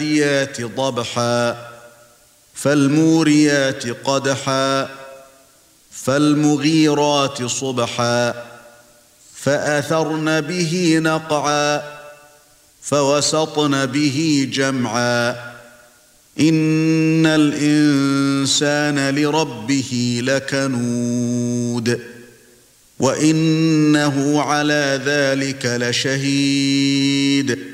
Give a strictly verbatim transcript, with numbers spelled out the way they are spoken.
والعاديات ضبحا فالموريات قدحا فالمغيرات صبحا فأثرن به نقعا فوسطن به جمعا إن الإنسان لربه لكنود وإنه على ذلك لشهيد